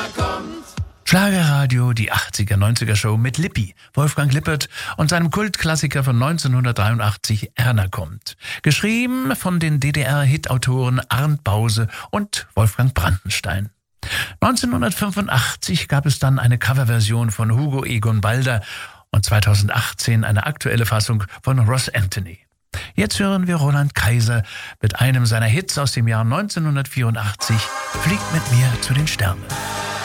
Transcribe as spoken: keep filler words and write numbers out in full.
Schlagerradio, die achtziger, neunziger Show mit Lippi, Wolfgang Lippert und seinem Kultklassiker von neunzehnhundertdreiundachtzig, Erna kommt. Geschrieben von den D D R-Hitautoren Arndt Bause und Wolfgang Brandenstein. neunzehnhundertfünfundachtzig gab es dann eine Coverversion von Hugo Egon Balder und zweitausendachtzehn eine aktuelle Fassung von Ross Anthony. Jetzt hören wir Roland Kaiser mit einem seiner Hits aus dem Jahr neunzehnhundertvierundachtzig, Flieg mit mir zu den Sternen.